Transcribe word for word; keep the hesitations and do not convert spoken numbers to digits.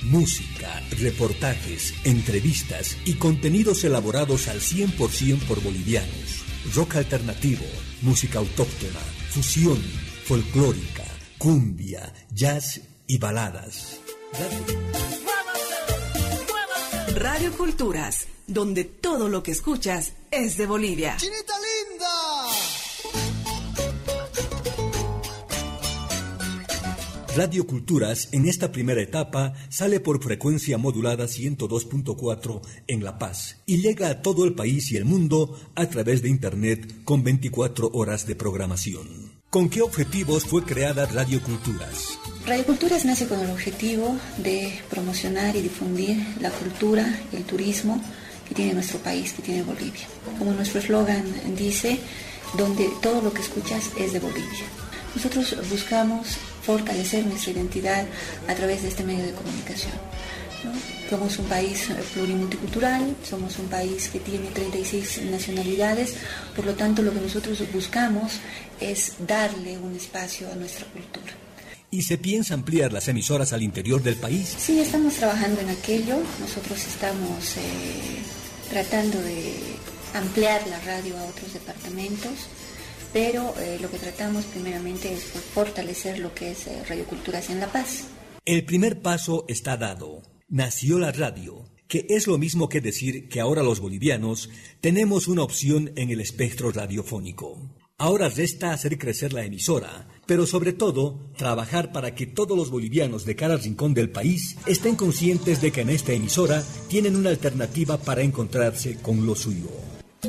Música, reportajes, entrevistas y contenidos elaborados al cien por ciento por bolivianos. Rock alternativo, música autóctona, fusión, folclórica, cumbia, jazz y baladas. Radio Culturas, donde todo lo que escuchas es de Bolivia. ¡Chinita linda! Radio Culturas, en esta primera etapa, sale por frecuencia modulada ciento dos punto cuatro en La Paz y llega a todo el país y el mundo a través de Internet con veinticuatro horas de programación. ¿Con qué objetivos fue creada Radio Culturas? Radio Culturas nace con el objetivo de promocionar y difundir la cultura y el turismo que tiene nuestro país, que tiene Bolivia. Como nuestro eslogan dice, donde todo lo que escuchas es de Bolivia. Nosotros buscamos fortalecer nuestra identidad a través de este medio de comunicación, ¿no? Somos un país plurimulticultural, somos un país que tiene treinta y seis nacionalidades, por lo tanto lo que nosotros buscamos es darle un espacio a nuestra cultura. ¿Y se piensa ampliar las emisoras al interior del país? Sí, estamos trabajando en aquello. Nosotros estamos eh, tratando de ampliar la radio a otros departamentos, pero eh, lo que tratamos primeramente es fortalecer lo que es eh, Radio Culturas en La Paz. El primer paso está dado. Nació la radio, que es lo mismo que decir que ahora los bolivianos tenemos una opción en el espectro radiofónico. Ahora resta hacer crecer la emisora, pero sobre todo, trabajar para que todos los bolivianos de cada rincón del país estén conscientes de que en esta emisora tienen una alternativa para encontrarse con lo suyo.